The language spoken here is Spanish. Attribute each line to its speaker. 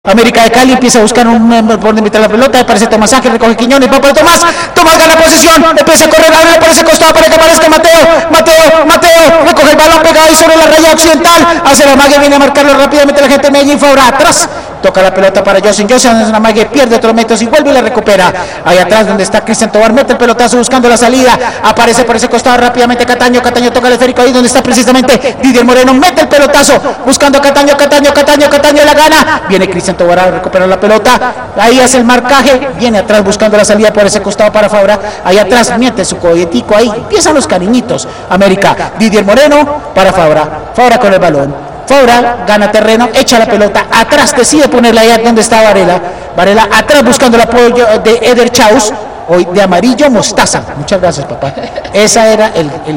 Speaker 1: América de Cali empieza a buscar un por donde meter la pelota, aparece Tomás Ángel, recoge Quiñones, va para Tomás gana posesión, empieza a correr, abre por ese costado para que aparezca Mateo, recoge el balón, pega ahí sobre la raya occidental, hace la mague, viene a marcarlo rápidamente la gente de Medellín, Fabra atrás, toca la pelota para Josin, la mague pierde otros metros y vuelve y la recupera, ahí atrás donde está Cristian Tobar, mete el pelotazo buscando la salida, aparece por ese costado rápidamente Cataño toca el esférico ahí donde está precisamente Didier Moreno, mete el pelotazo, buscando a Cataño la gana, viene Cristian Tobar a recuperar la pelota, ahí hace el marcaje, viene atrás buscando la salida por ese costado para Fabra, ahí atrás miente su cohetico, ahí empiezan los cariñitos, América, Didier Moreno para Fabra con el balón, Fabra gana terreno, echa la pelota, atrás decide ponerla allá donde está Varela atrás buscando el apoyo de Eder Chaus, hoy de amarillo mostaza, muchas gracias papá, esa era el